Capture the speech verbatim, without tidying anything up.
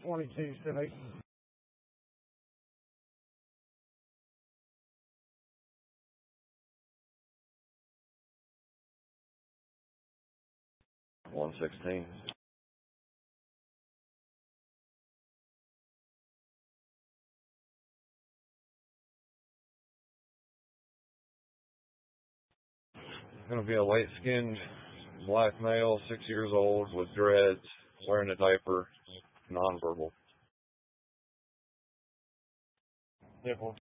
twenty-two Civic. one sixteen. Going to be a light-skinned black male, six years old, with dreads, wearing a diaper, nonverbal. Nipple.